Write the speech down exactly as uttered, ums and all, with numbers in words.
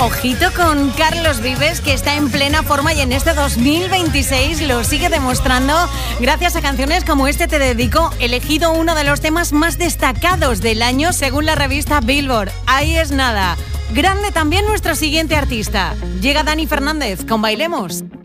Ojito con Carlos Vives, que está en plena forma y en este dos mil veintiséis lo sigue demostrando gracias a canciones como este Te Dedico, elegido uno de los temas más destacados del año según la revista Billboard. Ahí es nada. Grande también nuestro siguiente artista. Llega Dani Fernández con Bailemos.